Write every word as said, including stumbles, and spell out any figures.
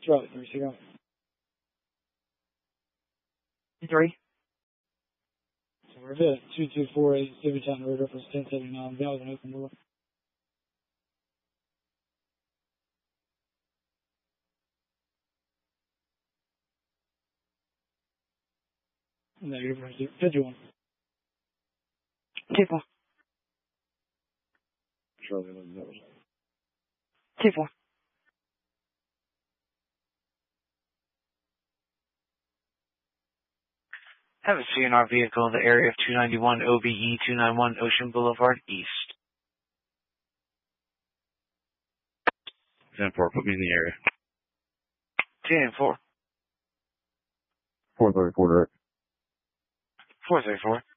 Charlie, three, zero. Three. So we're at two two four eight, Civitan Road, reference ten seventy-nine, valid and open door. Negative, fifty-one. Two four. Charlie, eleven, that was Two four. Have a C N R vehicle in the area of two ninety-one O B E two ninety-one Ocean Boulevard East. ten four, put me in the area. ten four. four thirty-four direct. four thirty-four.